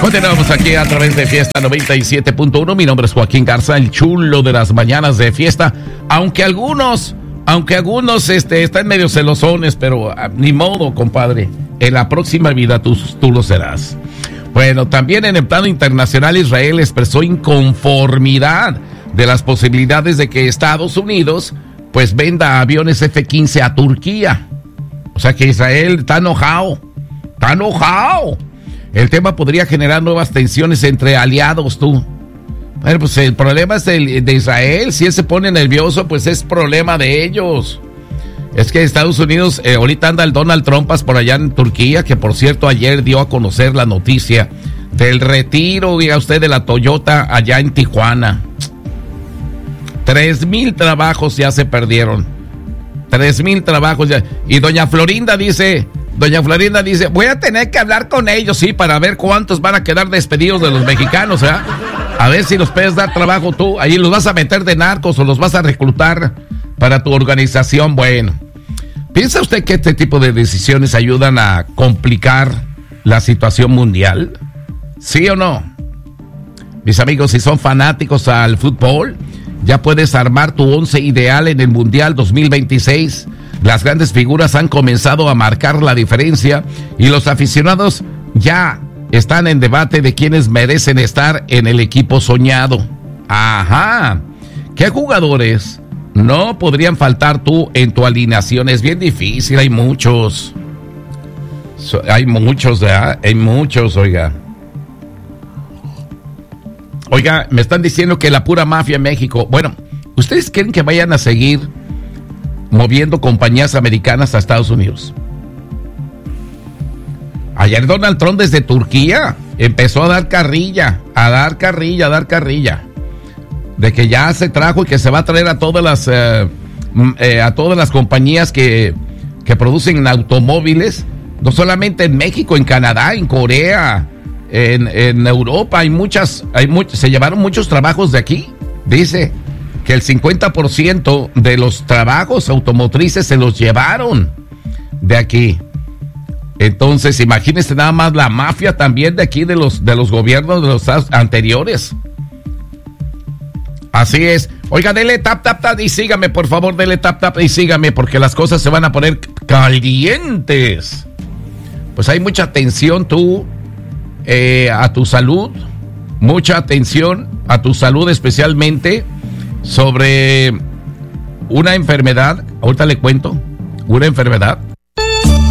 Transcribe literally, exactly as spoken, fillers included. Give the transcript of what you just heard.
Continuamos aquí a través de Fiesta noventa y siete punto uno. Mi nombre es Joaquín Garza, el chulo de las mañanas de fiesta. Aunque algunos, aunque algunos este, están medio celosones, pero uh, ni modo, compadre. En la próxima vida tú, tú lo serás. Bueno, también en el plano internacional, Israel expresó inconformidad de las posibilidades de que Estados Unidos pues venda aviones F quince a Turquía. O sea que Israel está enojado, está enojado. El tema podría generar nuevas tensiones entre aliados, tú. Bueno, pues el problema es de, de Israel. Si él se pone nervioso, pues es problema de ellos. Es que Estados Unidos, eh, ahorita anda el Donald Trump por allá en Turquía, que por cierto ayer dio a conocer la noticia del retiro, diga usted, de la Toyota allá en Tijuana. Tres mil trabajos ya se perdieron. Tres mil trabajos ya. Y doña Florinda dice... Doña Florinda dice, voy a tener que hablar con ellos, sí, para ver cuántos van a quedar despedidos de los mexicanos, ¿eh? A ver si los puedes dar trabajo tú, ahí los vas a meter de narcos o los vas a reclutar para tu organización. Bueno, ¿piensa usted que este tipo de decisiones ayudan a complicar la situación mundial? ¿Sí o no? Mis amigos, si son fanáticos al fútbol, ya puedes armar tu once ideal en el Mundial dos mil veintiséis. Las grandes figuras han comenzado a marcar la diferencia y los aficionados ya están en debate de quiénes merecen estar en el equipo soñado. Ajá. ¿Qué jugadores no podrían faltar tú en tu alineación? Es bien difícil, hay muchos. So, hay muchos, ¿verdad? Hay muchos, oiga. Oiga, me están diciendo que la pura mafia en México. Bueno, ¿ustedes creen que vayan a seguir moviendo compañías americanas a Estados Unidos? Ayer Donald Trump desde Turquía empezó a dar carrilla, a dar carrilla, a dar carrilla, de que ya se trajo y que se va a traer a todas las eh, eh, a todas las compañías que, que producen automóviles, no solamente en México, en Canadá, en Corea, en, en Europa, hay muchas, hay much, se llevaron muchos trabajos de aquí, dice que el cincuenta por ciento de los trabajos automotrices se los llevaron de aquí. Entonces, imagínense nada más la mafia también de aquí, de los, de los gobiernos de los anteriores. Así es. Oiga, dele tap, tap, tap y sígame, por favor, dele tap, tap y sígame, porque las cosas se van a poner calientes. Pues hay mucha atención tú eh, a tu salud, mucha atención a tu salud, especialmente sobre una enfermedad, ahorita le cuento, una enfermedad